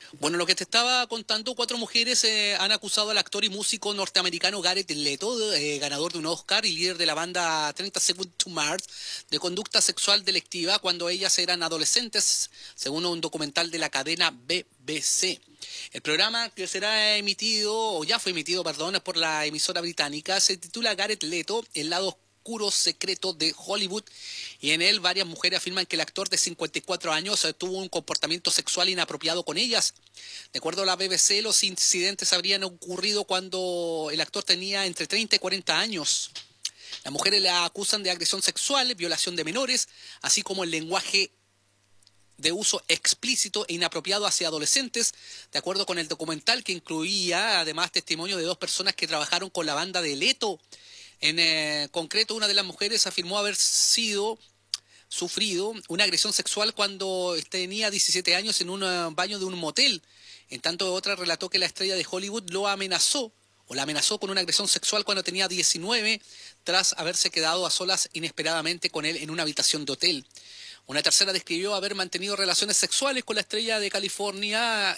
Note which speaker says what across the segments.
Speaker 1: Bueno, lo que te estaba contando, cuatro mujeres han acusado al actor y músico norteamericano Jared Leto, ganador de un Oscar y líder de la banda 30 Seconds to Mars, de conducta sexual delictiva cuando ellas eran adolescentes, según un documental de la cadena BBC. El programa que será emitido, o ya fue emitido, perdón, por la emisora británica, se titula Jared Leto, el lado oscuro secreto de Hollywood, y en él varias mujeres afirman que el actor de 54 años tuvo un comportamiento sexual inapropiado con ellas. De acuerdo a la BBC, los incidentes habrían ocurrido cuando el actor tenía entre 30 y 40 años. Las mujeres la acusan de agresión sexual, violación de menores, así como el lenguaje de uso explícito e inapropiado hacia adolescentes, de acuerdo con el documental, que incluía además testimonio de dos personas que trabajaron con la banda de Leto. En concreto, una de las mujeres afirmó haber sufrido una agresión sexual cuando tenía 17 años en un baño de un motel. En tanto, otra relató que la estrella de Hollywood lo amenazó o la amenazó con una agresión sexual cuando tenía 19, tras haberse quedado a solas inesperadamente con él en una habitación de hotel. Una tercera describió haber mantenido relaciones sexuales con la estrella de California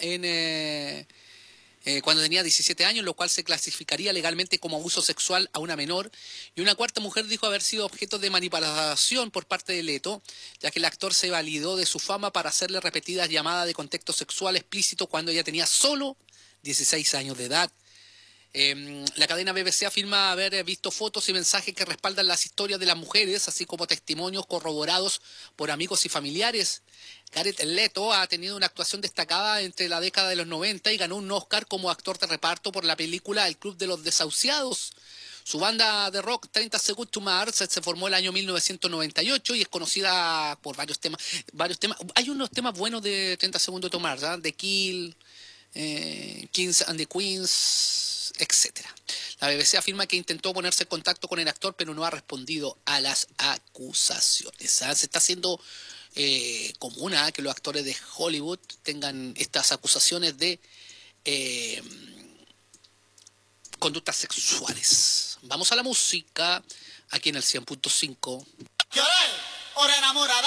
Speaker 1: cuando tenía 17 años, lo cual se clasificaría legalmente como abuso sexual a una menor. Y una cuarta mujer dijo haber sido objeto de manipulación por parte de Leto, ya que el actor se validó de su fama para hacerle repetidas llamadas de contexto sexual explícito cuando ella tenía solo 16 años de edad. La cadena BBC afirma haber visto fotos y mensajes que respaldan las historias de las mujeres, así como testimonios corroborados por amigos y familiares. Jared Leto ha tenido una actuación destacada entre la década de los 90 y ganó un Oscar como actor de reparto por la película El Club de los Desahuciados. Su banda de rock 30 Seconds to Mars se formó el año 1998 y es conocida por varios temas. Hay unos temas buenos de 30 Seconds to Mars, ¿eh? The Kill, Kings and the Queens, etcétera. La BBC afirma que intentó ponerse en contacto con el actor, pero no ha respondido a las acusaciones. Se está haciendo común que los actores de Hollywood tengan estas acusaciones de conductas sexuales. Vamos a la música aquí en el 100.5.
Speaker 2: Hora enamorada.